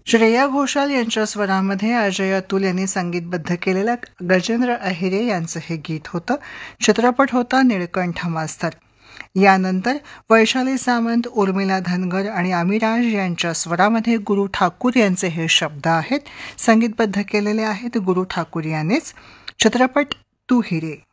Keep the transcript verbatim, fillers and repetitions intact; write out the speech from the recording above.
श्रेया घोषाल यांच्या स्वरामध्ये अजय अतुल यांनी संगीतबद्ध केलेलं गजेंद्र अहिरे यांचं हे गीत होतं. चित्रपट होता निळकंठ मास्तर. यानंतर वैशाली सामंत, उर्मिला धनगर आणि अमिराज यांच्या स्वरामध्ये गुरु ठाकूर यांचे हे शब्द आहेत. संगीतबद्ध केलेले आहेत गुरु ठाकूर यांनीच. चित्रपट तू हिरे.